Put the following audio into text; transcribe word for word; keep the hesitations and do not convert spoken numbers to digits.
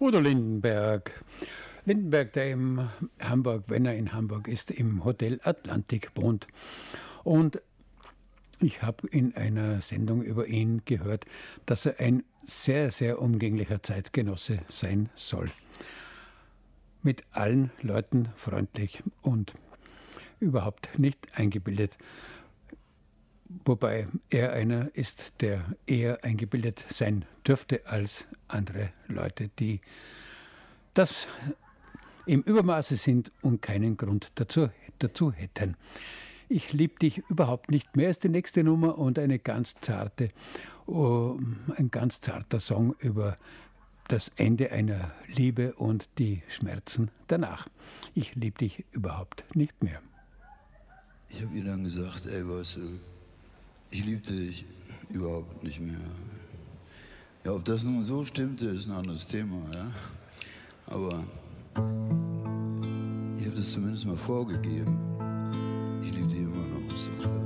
Udo Lindenberg. Lindenberg, der in Hamburg, wenn er in Hamburg ist, im Hotel Atlantik wohnt. Und ich habe in einer Sendung über ihn gehört, dass er ein sehr, sehr umgänglicher Zeitgenosse sein soll. Mit allen Leuten freundlich und überhaupt nicht eingebildet. Wobei er einer ist, der eher eingebildet sein dürfte als andere Leute, die das im Übermaße sind und keinen Grund dazu, dazu hätten. Ich lieb dich überhaupt nicht mehr ist die nächste Nummer und eine ganz zarte, oh, ein ganz zarter Song über das Ende einer Liebe und die Schmerzen danach. Ich lieb dich überhaupt nicht mehr. Ich habe ihr dann gesagt, ey, weißt du, ich liebte dich überhaupt nicht mehr. Ja, ob das nun so stimmte, ist ein anderes Thema, ja. Aber ich habe das zumindest mal vorgegeben. Ich liebe dich immer noch so.